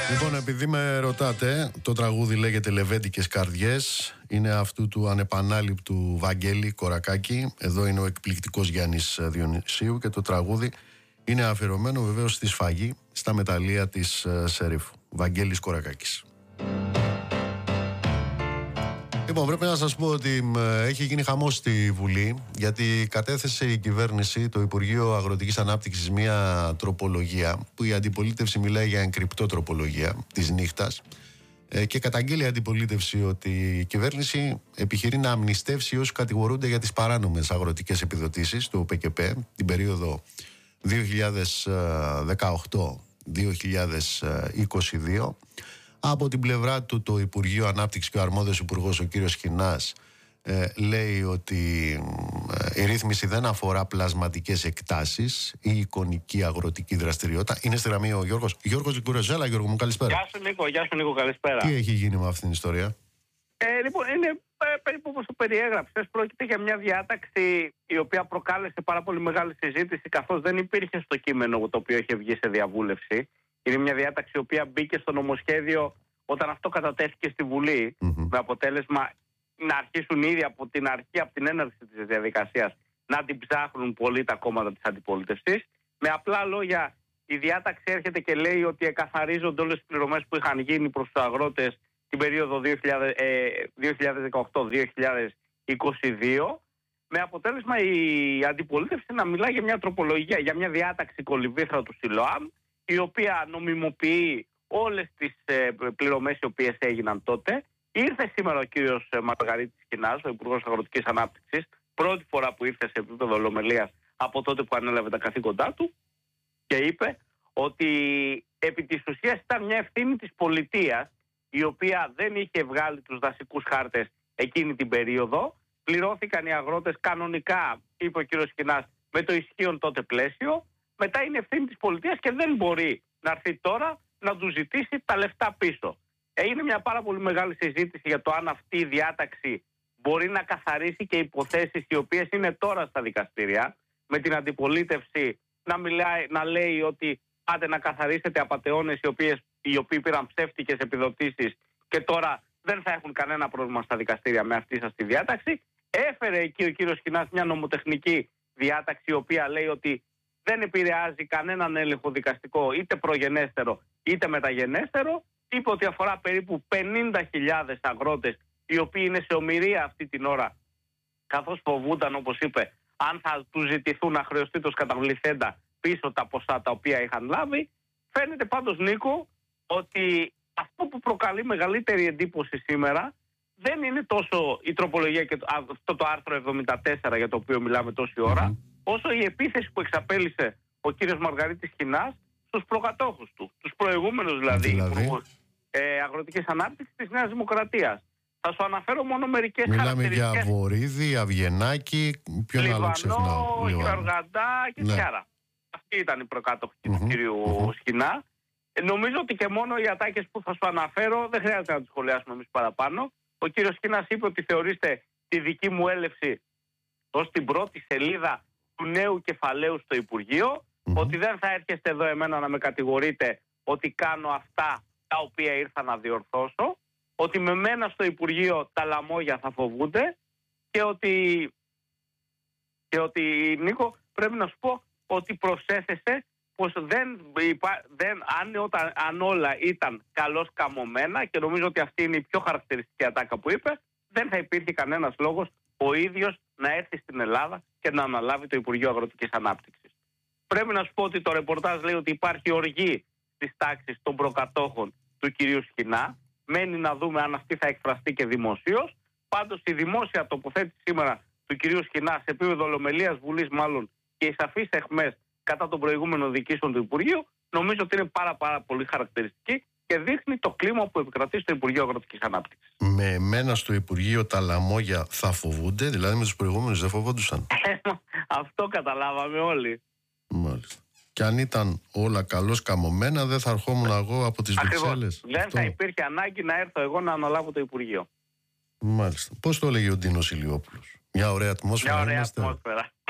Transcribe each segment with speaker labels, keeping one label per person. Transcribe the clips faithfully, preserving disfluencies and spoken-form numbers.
Speaker 1: Λοιπόν, επειδή με ρωτάτε, το τραγούδι λέγεται «Λεβέντικες καρδιές». Είναι αυτού του ανεπανάληπτου Βαγγέλη Κορακάκη. Εδώ είναι ο εκπληκτικός Γιάννης Διονυσίου και το τραγούδι είναι αφιερωμένο βεβαίως στη σφαγή στα μεταλλεία της Σερίφου. Βαγγέλης Κορακάκης. Λοιπόν, πρέπει να σας πω ότι έχει γίνει χαμός στη Βουλή, γιατί κατέθεσε η κυβέρνηση, το Υπουργείο Αγροτικής Ανάπτυξης, μια τροπολογία που η αντιπολίτευση μιλάει για εγκρυπτό τροπολογία της νύχτας και καταγγέλει η αντιπολίτευση ότι η κυβέρνηση επιχειρεί να αμνηστεύσει όσοι κατηγορούνται για τις παράνομες αγροτικές επιδοτήσεις του ΠΚΠ την περίοδο δύο χιλιάδες δεκαοκτώ δύο χιλιάδες είκοσι δύο. Από την πλευρά του το Υπουργείο Ανάπτυξης και ο αρμόδιος υπουργός, ο κύριος Χινάς, ε, λέει ότι ε, η ρύθμιση δεν αφορά πλασματικές εκτάσεις ή εικονική αγροτική δραστηριότητα. Είναι στη γραμμή ο Γιώργος. Γιώργος Λικουρεζέλα, Γιώργο μου, καλησπέρα.
Speaker 2: Γεια σου Νίκο, γεια σου Νίκο, καλησπέρα.
Speaker 1: Τι έχει γίνει με αυτήν την ιστορία?
Speaker 2: Ε, λοιπόν, είναι ε, περίπου όπως το περιέγραψες. Πρόκειται για μια διάταξη η οποία προκάλεσε πάρα πολύ μεγάλη συζήτηση, καθώς δεν υπήρχε στο κείμενο το οποίο είχε βγει σε διαβούλευση. Είναι μια διάταξη η οποία μπήκε στο νομοσχέδιο όταν αυτό κατατέθηκε στη Βουλή, mm-hmm. με αποτέλεσμα να αρχίσουν ήδη από την αρχή, από την έναρξη της διαδικασίας, να την ψάχνουν πολύ τα κόμματα της αντιπολίτευσης. Με απλά λόγια, η διάταξη έρχεται και λέει ότι εκαθαρίζονται όλες τις πληρωμές που είχαν γίνει προς τους αγρότες την περίοδο δύο χιλιάδες δεκαοκτώ δύο χιλιάδες είκοσι δύο, με αποτέλεσμα η αντιπολίτευση να μιλά για μια τροπολογία, για μια διάταξη κολυμβήθρα του ΣΥΛΟΑΜ, η οποία νομιμοποιεί όλες τις ε, πληρωμές οι οποίες έγιναν τότε. Ήρθε σήμερα ο κύριος Μαργαρίτης Χινάς, ο Υπουργός Αγροτικής Ανάπτυξης, πρώτη φορά που ήρθε σε επίπεδο ολομελίας από τότε που ανέλαβε τα καθήκοντά του, και είπε ότι επί της ουσίας ήταν μια ευθύνη της πολιτείας, η οποία δεν είχε βγάλει τους δασικούς χάρτες εκείνη την περίοδο. Πληρώθηκαν οι αγρότες κανονικά, είπε ο κύριος Χινάς, με το ισχύον τότε πλαίσιο. Μετά είναι ευθύνη της πολιτείας και δεν μπορεί να έρθει τώρα να του ζητήσει τα λεφτά πίσω. Έγινε μια πάρα πολύ μεγάλη συζήτηση για το αν αυτή η διάταξη μπορεί να καθαρίσει και υποθέσεις οι οποίες είναι τώρα στα δικαστήρια, με την αντιπολίτευση να, μιλάει, να λέει ότι πάτε να καθαρίσετε απατεώνες οι, οποίες, οι οποίοι πήραν ψεύτικες επιδοτήσεις και τώρα δεν θα έχουν κανένα πρόβλημα στα δικαστήρια με αυτή σας τη διάταξη. Έφερε εκεί ο κύριος Χινάς μια νομοτεχνική διάταξη η οποία λέει ότι δεν επηρεάζει κανέναν έλεγχο δικαστικό, είτε προγενέστερο είτε μεταγενέστερο. Είπε ότι αφορά περίπου πενήντα χιλιάδες αγρότες, οι οποίοι είναι σε ομηρία αυτή την ώρα, καθώς φοβούνταν, όπως είπε, αν θα τους ζητηθούν αχρεωστήτως καταβληθέντα πίσω τα ποσά τα οποία είχαν λάβει. Φαίνεται πάντως, Νίκο, ότι αυτό που προκαλεί μεγαλύτερη εντύπωση σήμερα δεν είναι τόσο η τροπολογία και αυτό το άρθρο εβδομήντα τέσσερα για το οποίο μιλάμε τόση ώρα, όσο η επίθεση που εξαπέλυσε ο κύριος Μαργαρίτης Χινάς στους προκατόχους του, τους προηγούμενους δηλαδή, δηλαδή. υπουργούς ε, αγροτικής ανάπτυξης της Νέας Δημοκρατίας. Θα σου αναφέρω μόνο μερικές χαρακτηριστικές.
Speaker 1: Μιλάμε για Βορίδη, Αυγενάκη, ποιον
Speaker 2: Λιβανό,
Speaker 1: άλλο ξεχνάω.
Speaker 2: Γεωργαντά και Τσιάρα. Ναι. Αυτοί ήταν οι προκάτοχοι mm-hmm. του κύριου mm-hmm. Χινά. Ε, νομίζω ότι και μόνο οι ατάκες που θα σου αναφέρω δεν χρειάζεται να τις σχολιάσουμε εμείς παραπάνω. Ο κύριος Χινάς είπε ότι θεωρήστε τη δική μου έλευση ως την πρώτη σελίδα του νέου κεφαλαίου στο Υπουργείο, mm-hmm. ότι δεν θα έρχεστε εδώ εμένα να με κατηγορείτε ότι κάνω αυτά τα οποία ήρθα να διορθώσω, ότι με μένα στο Υπουργείο τα λαμόγια θα φοβούνται και ότι, και ότι Νίκο, πρέπει να σου πω ότι προσέθεσε πως δεν, δεν, αν, όταν, αν όλα ήταν καλώς καμωμένα, και νομίζω ότι αυτή είναι η πιο χαρακτηριστική ατάκα που είπε, δεν θα υπήρχε κανένας λόγος ο ίδιος να έρθει στην Ελλάδα και να αναλάβει το Υπουργείο Αγροτικής Ανάπτυξης. Πρέπει να σου πω ότι το ρεπορτάζ λέει ότι υπάρχει οργή στις τάξεις των προκατόχων του κυρίου Χινά. Μένει να δούμε αν αυτή θα εκφραστεί και δημοσίως. Πάντως η δημόσια τοποθέτηση σήμερα του κυρίου Χινά σε επίπεδο ολομελίας Βουλής, μάλλον, και οι σαφείς αιχμές κατά των προηγούμενων διοικήσεων του Υπουργείου, νομίζω ότι είναι πάρα, πάρα πολύ χαρακτηριστική και δείχνει το κλίμα που επικρατεί στο Υπουργείο Αγροτικής Ανάπτυξης.
Speaker 1: Με εμένα στο Υπουργείο τα λαμόγια θα φοβούνται, δηλαδή με τους προηγούμενους δεν φοβόντουσαν?
Speaker 2: Αυτό καταλάβαμε όλοι.
Speaker 1: Μάλιστα. Και αν ήταν όλα καλώς καμωμένα, δεν θα ερχόμουν εγώ από τις Βρυξέλλες.
Speaker 2: Δεν Αυτό. θα υπήρχε ανάγκη να έρθω εγώ να αναλάβω το Υπουργείο.
Speaker 1: Μάλιστα. Πώς το έλεγε ο Ντίνος Ηλιόπουλος? Μια ωραία ατμόσφαιρα.
Speaker 2: Μια ωραία
Speaker 1: είμαστε.
Speaker 2: ατμόσφαιρα.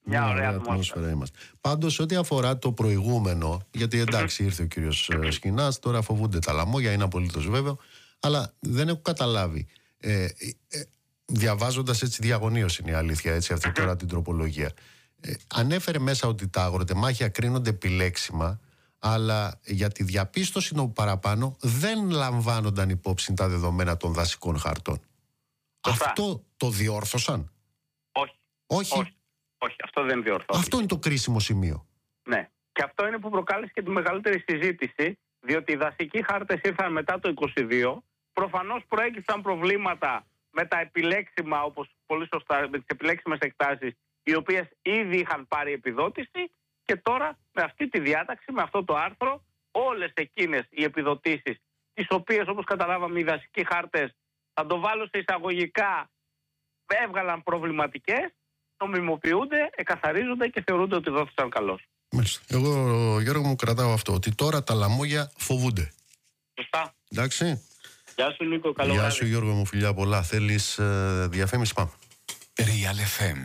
Speaker 2: Μια ωραία ατμόσφαιρα
Speaker 1: είμαστε. Πάντως, ό,τι αφορά το προηγούμενο, γιατί εντάξει ήρθε ο κύριος Σχοινάς, τώρα φοβούνται τα λαμόγια, είναι απολύτως βέβαιο, αλλά δεν έχω καταλάβει. Ε, ε, ε, διαβάζοντας έτσι διαγωνίως είναι η αλήθεια, έτσι, αυτή τώρα την τροπολογία. Ε, ανέφερε μέσα ότι τα αγροτεμάχια κρίνονται επιλέξιμα, αλλά για τη διαπίστωση των παραπάνω δεν λαμβάνονταν υπόψη τα δεδομένα των δασικών χαρτών.
Speaker 2: Σωστά.
Speaker 1: Αυτό το διόρθωσαν?
Speaker 2: Όχι.
Speaker 1: Όχι.
Speaker 2: Όχι. Όχι, αυτό δεν διορθώθηκε.
Speaker 1: Αυτό είναι το κρίσιμο σημείο.
Speaker 2: Ναι. Και αυτό είναι που προκάλεσε και τη μεγαλύτερη συζήτηση, διότι οι δασικοί χάρτες ήρθαν μετά το είκοσι δύο. Προφανώς προέκυψαν προβλήματα με τα επιλέξιμα, όπως πολύ σωστά, με τις επιλέξιμες εκτάσεις, οι οποίες ήδη είχαν πάρει επιδότηση, και τώρα με αυτή τη διάταξη, με αυτό το άρθρο, όλες εκείνες οι επιδοτήσεις, τις οποίες όπως καταλάβαμε οι δασικοί χάρτες, θα το βάλω σε εισαγωγικά, έβγαλαν προβληματικές, νομιμοποιούνται, εκαθαρίζονται και θεωρούνται ότι δόθησαν καλώς.
Speaker 1: Μάλιστα. Εγώ, Γιώργο μου, κρατάω αυτό, ότι τώρα τα λαμόγια φοβούνται.
Speaker 2: Σωστά.
Speaker 1: Εντάξει.
Speaker 2: Γεια σου Νίκο, καλό
Speaker 1: Γεια
Speaker 2: βράδυ.
Speaker 1: σου Γιώργο μου, φιλιά πολλά. Θέλεις ε, διαφήμιση? Πάμε.
Speaker 3: Real εφ εμ.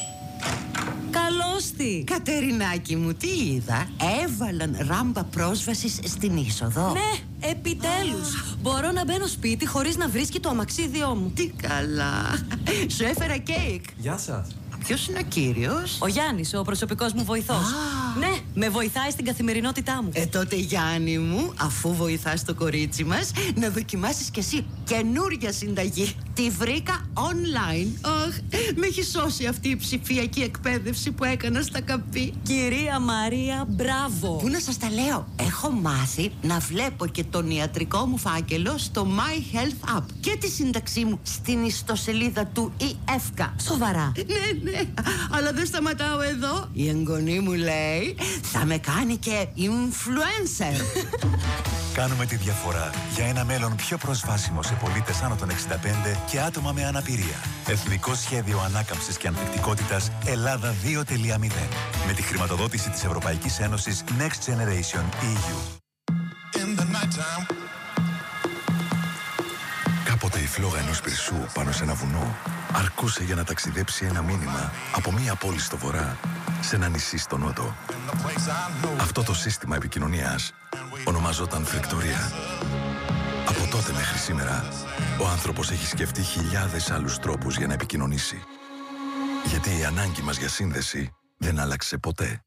Speaker 4: Καλώς τη!
Speaker 5: Κατερινάκη μου, τι είδα? Έβαλαν ράμπα πρόσβασης στην είσοδο.
Speaker 4: Ναι, επιτέλους! Μπορώ να μπαίνω σπίτι χωρίς να βρίσκει το αμαξίδιό μου.
Speaker 5: Τι καλά! Σου έφερα κέικ.
Speaker 6: Γεια σας.
Speaker 5: Ποιος είναι ο κύριος?
Speaker 4: Ο Γιάννης, ο προσωπικός μου βοηθός.
Speaker 5: Α.
Speaker 4: Ναι, με βοηθάει στην καθημερινότητά μου.
Speaker 5: Ε, τότε Γιάννη μου, αφού βοηθάς το κορίτσι μας, να δοκιμάσεις κι εσύ καινούρια συνταγή. Τη βρήκα online. Αχ, με έχει σώσει αυτή η ψηφιακή εκπαίδευση που έκανα στα καπί.
Speaker 4: Κυρία Μαρία, μπράβο!
Speaker 5: Πού να σας τα λέω? Έχω μάθει να βλέπω και τον ιατρικό μου φάκελο στο My Health App και τη σύνταξή μου στην ιστοσελίδα του ΙΕΦΚΑ.
Speaker 4: Σοβαρά.
Speaker 5: Ναι, ναι, αλλά δεν σταματάω εδώ. Η εγγονή μου λέει θα με κάνει και influencer.
Speaker 3: Κάνουμε τη διαφορά για ένα μέλλον πιο προσβάσιμο σε πολίτες άνω των εξήντα πέντε και άτομα με αναπηρία. Εθνικό Σχέδιο Ανάκαμψης και Ανθεκτικότητας Ελλάδα δύο κόμμα μηδέν. Με τη χρηματοδότηση της Ευρωπαϊκής Ένωσης Next Generation ι γιου. Κάποτε η φλόγα ενός πυρσού πάνω σε ένα βουνό αρκούσε για να ταξιδέψει ένα μήνυμα από μία πόλη στο βορρά σε ένα νησί στο νότο. Αυτό το σύστημα επικοινωνίας ονομαζόταν φεκτορία. Από τότε μέχρι σήμερα, ο άνθρωπος έχει σκεφτεί χιλιάδες άλλους τρόπους για να επικοινωνήσει. Γιατί η ανάγκη μας για σύνδεση δεν άλλαξε ποτέ.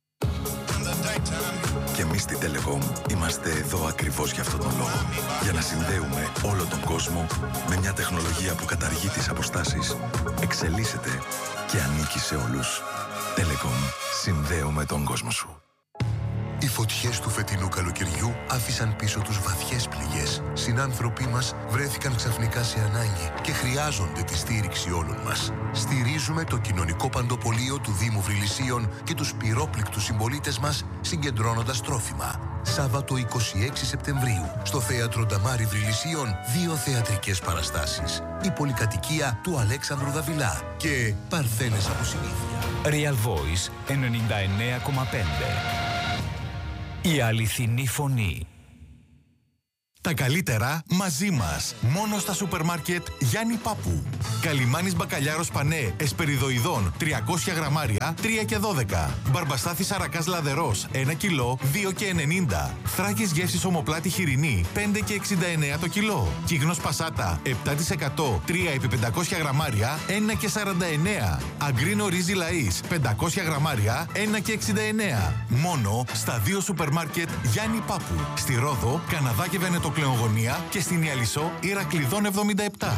Speaker 3: Και εμείς στην Telecom είμαστε εδώ ακριβώς για αυτόν τον λόγο. Για να συνδέουμε όλο τον κόσμο με μια τεχνολογία που καταργεί τις αποστάσεις, εξελίσσεται και ανήκει σε όλους. Telecom. Συνδέουμε τον κόσμο σου.
Speaker 7: Οι φωτιές του φετινού καλοκαιριού άφησαν πίσω τους βαθιές πληγές. Συνάνθρωποι μας βρέθηκαν ξαφνικά σε ανάγκη και χρειάζονται τη στήριξη όλων μας. Στηρίζουμε το κοινωνικό παντοπολείο του Δήμου Βρυλισσίων και τους πυρόπληκτους συμπολίτες μας συγκεντρώνοντας τρόφιμα. Σάββατο εικοστή έκτη Σεπτεμβρίου, στο Θέατρο Νταμάρι Βρυλισσίων, δύο θεατρικές παραστάσεις. Η πολυκατοικία του Αλέξανδρου Δαβιλά και Παρθένες από συνήθεια.
Speaker 8: Real Voice ενενήντα εννέα κόμμα πέντε. Η αληθινή φωνή.
Speaker 3: Τα καλύτερα μαζί μας. Μόνο στα σούπερ μάρκετ Γιάννη Πάπου. Καλιμάνης μπακαλιάρος πανέ εσπεριδοειδών τριακόσια γραμμάρια τρία και δώδεκα. Μπαρμπαστάθης αρακάς λαδερός ένα κιλό δύο και ενενήντα. Θράκης γεύσης ομοπλάτη χοιρινή πέντε και εξήντα εννέα το κιλό. Κύγνος πασάτα επτά τοις εκατό τρία επί πεντακόσια γραμμάρια ένα και σαράντα εννέα. Αγκρίνο ρύζι λαΐς πεντακόσια γραμμάρια ένα και εξήντα εννέα. Μόνο στα δύο σούπερ μάρκετ Γιάννη Πάπου. Στη Ρόδο, Καναδά και Βενετοκλεογονία και στην Ιαλισσό Ηρακλειδών εβδομήντα επτά.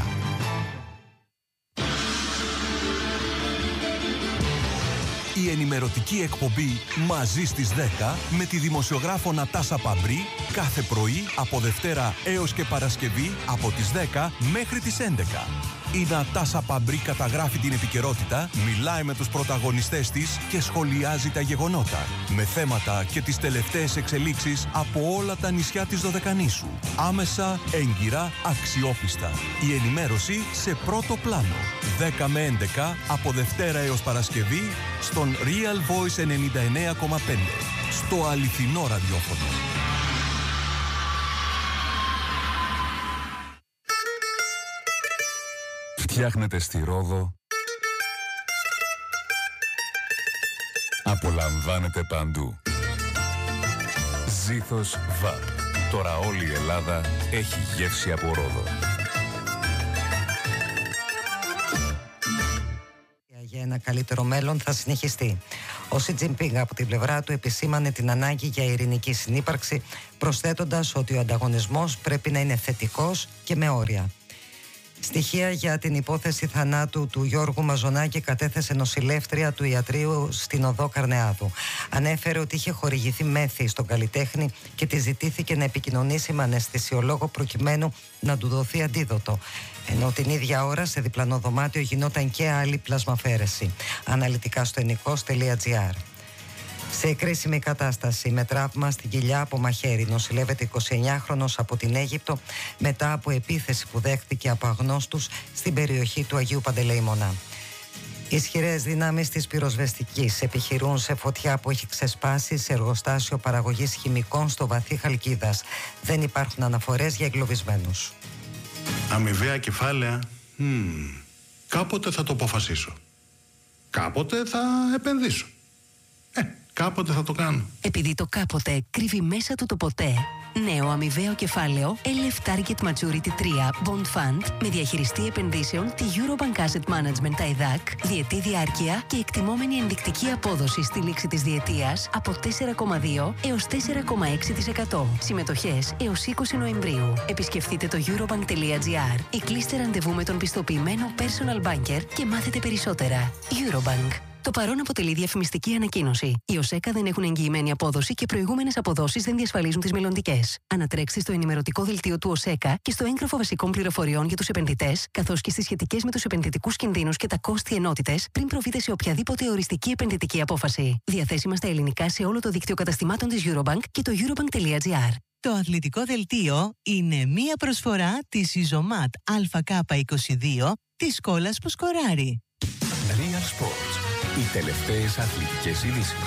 Speaker 9: Η ενημερωτική εκπομπή «Μαζί στις δέκα» με τη δημοσιογράφο Νατάσα Παμπρή κάθε πρωί από Δευτέρα έως και Παρασκευή από τις δέκα μέχρι τις έντεκα. Η Νατάσα Παμπρή καταγράφει την επικαιρότητα, μιλάει με τους πρωταγωνιστές της και σχολιάζει τα γεγονότα. Με θέματα και τις τελευταίες εξελίξεις από όλα τα νησιά της Δωδεκανήσου. Άμεσα, έγκυρα, αξιόπιστα. Η ενημέρωση σε πρώτο πλάνο. δέκα με έντεκα από Δευτέρα έως Παρασκευή στον Real Voice ενενήντα εννέα κόμμα πέντε. Στο αληθινό ραδιόφωνο.
Speaker 8: Φτιάχνετε στη Ρόδο
Speaker 9: Απολαμβάνετε παντού. Ζήθος Βαπ. Τώρα όλη η Ελλάδα έχει γεύση από Ρόδο.
Speaker 6: Για ένα καλύτερο μέλλον θα συνεχιστεί. Ο Σι Τζινπίνγκ από την πλευρά του επισήμανε την ανάγκη για ειρηνική συνύπαρξη, προσθέτοντας ότι ο ανταγωνισμός πρέπει να είναι θετικός και με όρια. Στοιχεία για την υπόθεση θανάτου του Γιώργου Μαζονάκη κατέθεσε νοσηλεύτρια του ιατρείου στην οδό Καρνεάδου. Ανέφερε ότι είχε χορηγηθεί μέθη στον καλλιτέχνη και τη ζητήθηκε να επικοινωνήσει με αναισθησιολόγο προκειμένου να του δοθεί αντίδοτο. Ενώ την ίδια ώρα σε διπλανό δωμάτιο γινόταν και άλλη πλασμαφαίρεση. Αναλυτικά στο ενικός τελεία τζι άρ. Σε κρίσιμη κατάσταση με τραύμα στην κοιλιά από μαχαίρι νοσηλεύεται εικοσιεννιάχρονος από την Αίγυπτο μετά από επίθεση που δέχτηκε από αγνώστους στην περιοχή του Αγίου Παντελεήμωνα. Ισχυρές δυνάμεις της πυροσβεστικής επιχειρούν σε φωτιά που έχει ξεσπάσει σε εργοστάσιο παραγωγής χημικών στο βαθύ Χαλκίδας. Δεν υπάρχουν αναφορές για εγκλωβισμένους.
Speaker 10: Αμοιβαία κεφάλαια. Mm. Κάποτε θα το αποφασίσω. Κάποτε θα επενδύσω. Ε, κάποτε θα το κάνω.
Speaker 11: Επειδή το κάποτε κρύβει μέσα του το ποτέ. Νέο αμοιβαίο κεφάλαιο ελ εφ Target Maturity τρία Bond Fund με διαχειριστή επενδύσεων τη Eurobank Asset Management τα ΕΔΑΚ, διετή διάρκεια και εκτιμόμενη ενδεικτική απόδοση στη λήξη της διετίας από τέσσερα κόμμα δύο έως τέσσερα κόμμα έξι τοις εκατό. Συμμετοχές έως είκοσι Νοεμβρίου. Επισκεφτείτε το eurobank τελεία τζι άρ ή κλείστε ραντεβού με τον πιστοποιημένο personal banker και μάθετε περισσότερα. Eurobank. Το παρόν αποτελεί διαφημιστική ανακοίνωση. Οι ΟΣΕΚΑ δεν έχουν εγγυημένη απόδοση και προηγούμενες αποδόσεις δεν διασφαλίζουν τις μελλοντικές. Ανατρέξτε στο ενημερωτικό δελτίο του ΟΣΕΚΑ και στο έγγραφο βασικών πληροφοριών για τους επενδυτές, καθώς και στις σχετικές με τους επενδυτικούς κινδύνους και τα κόστη ενότητες, πριν προβείτε σε οποιαδήποτε οριστική επενδυτική απόφαση. Διαθέσιμα στα ελληνικά σε όλο το δίκτυο καταστημάτων της Eurobank και το eurobank τελεία τζι άρ.
Speaker 12: Το αθλητικό δελτίο είναι μία προσφορά της Ιζωμάτ Α Κ είκοσι δύο της Σκόλας που σκοράρει.
Speaker 9: Real Sports. Οι τελευταίες αθλητικές ειδήσεις.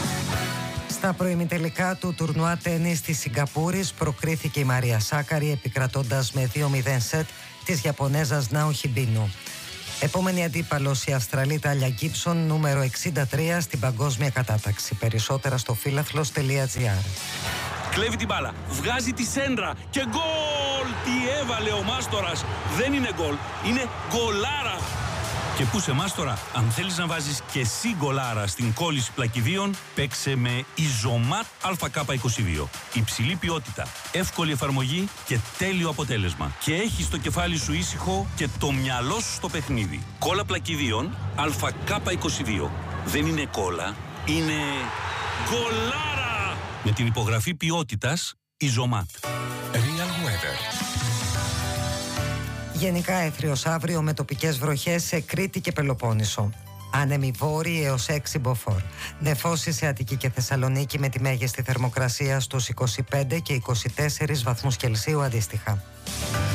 Speaker 6: Στα προημιτελικά του τουρνουά τένις της Σιγκαπούρης προκρίθηκε η Μαρία Σάκαρη επικρατώντας με δύο μηδέν σετ της Ιαπωνέζας Νάο Χιμπίνου. Επόμενη αντίπαλος η Αυστραλίτα Άλια Γκίψον, νούμερο εξήντα τρία στην παγκόσμια κατάταξη. Περισσότερα στο φίλαθλος τελεία τζι άρ.
Speaker 13: Κλέβει την μπάλα, βγάζει τη σέντρα και γκολ! Τι έβαλε ο Μάστορας! Δεν είναι γκολ, είναι γκολάρα! Και πού σε Μάστορα, αν θέλεις να βάζεις και εσύ γκολάρα στην κόλληση πλακιδίων, παίξε με Ιζωμάτ Α Κ είκοσι δύο. Υψηλή ποιότητα, εύκολη εφαρμογή και τέλειο αποτέλεσμα. Και έχεις το κεφάλι σου ήσυχο και το μυαλό σου στο παιχνίδι. Κόλλα πλακιδίων Α Κ είκοσι δύο. Δεν είναι κόλλα, είναι γκολάρα! Με την υπογραφή ποιότητας Ιζωμάτ.
Speaker 9: Real Weather.
Speaker 6: Γενικά έθριος αύριο με τοπικές βροχές σε Κρήτη και Πελοπόννησο. Άνεμοι βόρειοι έως έξι μποφόρ. Νεφώσεις σε Αττική και Θεσσαλονίκη με τη μέγιστη θερμοκρασία στους είκοσι πέντε και είκοσι τέσσερις βαθμούς Κελσίου αντίστοιχα.